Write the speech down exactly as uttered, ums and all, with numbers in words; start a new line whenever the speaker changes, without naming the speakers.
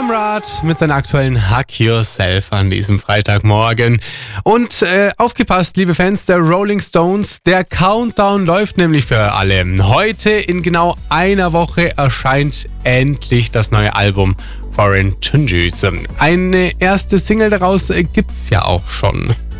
Tim Rath mit seiner aktuellen Hug Yourself an diesem Freitagmorgen. Und äh, aufgepasst, liebe Fans der Rolling Stones, der Countdown läuft nämlich für alle. Heute in genau einer Woche erscheint endlich das neue Album Foreign Changes. Eine erste Single daraus gibt's ja auch schon.